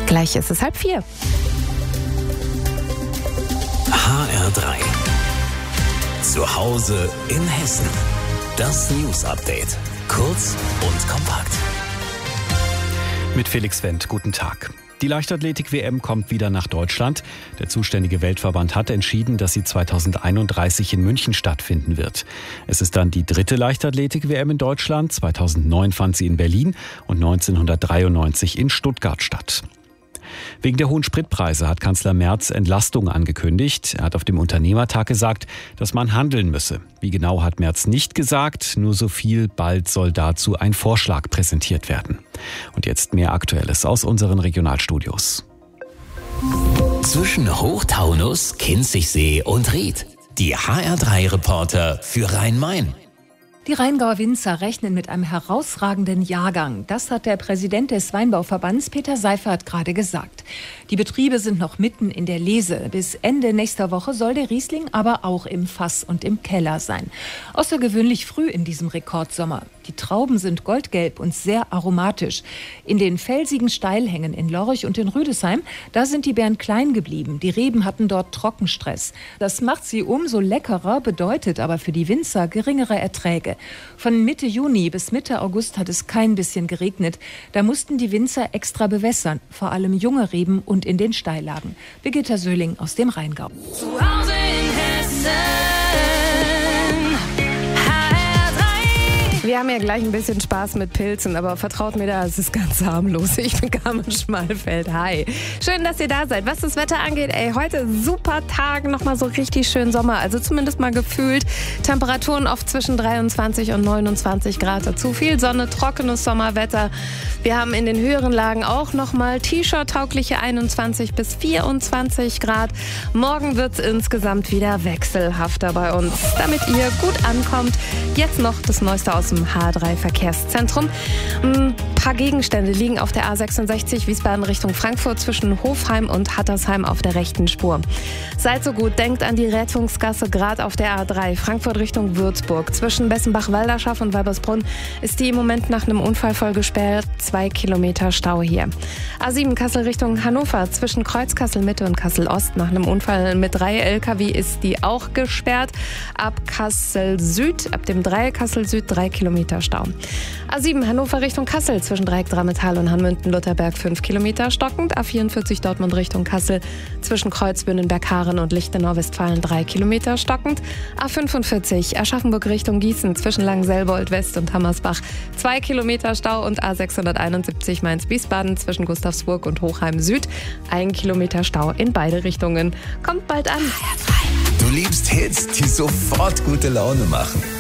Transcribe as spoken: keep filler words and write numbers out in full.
Gleich ist es halb vier. H R drei. Zu Hause in Hessen. Das News Update. Kurz und kompakt. Mit Felix Wendt, guten Tag. Die Leichtathletik-W M kommt wieder nach Deutschland. Der zuständige Weltverband hat entschieden, dass sie zweitausendeinunddreißig in München stattfinden wird. Es ist dann die dritte Leichtathletik-W M in Deutschland. zweitausendneun fand sie in Berlin und neunzehnhundertdreiundneunzig in Stuttgart statt. Wegen der hohen Spritpreise hat Kanzler Merz Entlastungen angekündigt. Er hat auf dem Unternehmertag gesagt, dass man handeln müsse. Wie genau hat Merz nicht gesagt, nur so viel, bald soll dazu ein Vorschlag präsentiert werden. Und jetzt mehr Aktuelles aus unseren Regionalstudios. Zwischen Hochtaunus, Kinzigsee und Ried. Die H R drei Reporter für Rhein-Main. Die Rheingauer Winzer rechnen mit einem herausragenden Jahrgang. Das hat der Präsident des Weinbauverbands, Peter Seifert, gerade gesagt. Die Betriebe sind noch mitten in der Lese. Bis Ende nächster Woche soll der Riesling aber auch im Fass und im Keller sein. Außergewöhnlich früh in diesem Rekordsommer. Die Trauben sind goldgelb und sehr aromatisch. In den felsigen Steilhängen in Lorch und in Rüdesheim, da sind die Beeren klein geblieben. Die Reben hatten dort Trockenstress. Das macht sie umso leckerer, bedeutet aber für die Winzer geringere Erträge. Von Mitte Juni bis Mitte August hat es kein bisschen geregnet. Da mussten die Winzer extra bewässern, vor allem junge Reben und in den Steillagen. Birgitta Söhling aus dem Rheingau. Zu Hause in Hessen. Wir haben ja gleich ein bisschen Spaß mit Pilzen, aber vertraut mir da, es ist ganz harmlos. Ich bin Carmen Schmalfeld. Hi. Schön, dass ihr da seid. Was das Wetter angeht, ey, heute super Tag, nochmal so richtig schön Sommer, also zumindest mal gefühlt. Temperaturen oft zwischen dreiundzwanzig und neunundzwanzig Grad. Dazu viel Sonne, trockenes Sommerwetter. Wir haben in den höheren Lagen auch nochmal T-Shirt-taugliche einundzwanzig bis vierundzwanzig Grad. Morgen wird es insgesamt wieder wechselhafter bei uns. Damit ihr gut ankommt, jetzt noch das Neueste aus dem H drei Verkehrszentrum. Ein paar Gegenstände liegen auf der A sechsundsechzig Wiesbaden Richtung Frankfurt zwischen Hofheim und Hattersheim auf der rechten Spur. Seid so gut, denkt an die Rettungsgasse gerade auf der A drei Frankfurt Richtung Würzburg. Zwischen Bessenbach-Walderschaff und Weibersbrunn ist die im Moment nach einem Unfall voll gesperrt. Zwei Kilometer Stau hier. A sieben Kassel Richtung Hannover zwischen Kreuz Kassel Mitte und Kassel Ost. Nach einem Unfall mit drei L K W ist die auch gesperrt. Ab Kassel Süd, ab dem Dreieck Kassel Süd drei Kilometer Stau. A sieben Hannover Richtung Kassel zwischen Dreieck Drammetal und Hanmünden-Lutherberg fünf Kilometer stockend. A vierundvierzig Dortmund Richtung Kassel zwischen Kreuzbünnenberg-Haaren und Lichtenau-Westfalen drei Kilometer stockend. A fünfundvierzig Aschaffenburg Richtung Gießen zwischen Langenselbold West und Hammersbach zwei Kilometer Stau und A sechshunderteinundsiebzig Mainz-Wiesbaden zwischen Gustavsburg und Hochheim Süd ein Kilometer Stau in beide Richtungen. Kommt bald an. Du liebst Hits, die sofort gute Laune machen.